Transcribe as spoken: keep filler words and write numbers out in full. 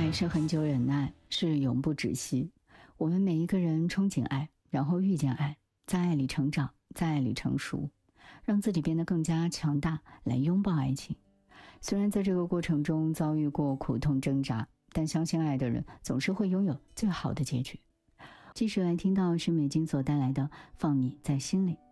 爱是很久忍耐，是永不止息。我们每一个人憧憬爱，然后遇见爱，在爱里成长，在爱里成熟，让自己变得更加强大，来拥抱爱情。虽然在这个过程中遭遇过苦痛挣扎，但相信爱的人总是会拥有最好的结局。继续来听到是美金所带来的《放你在心里》。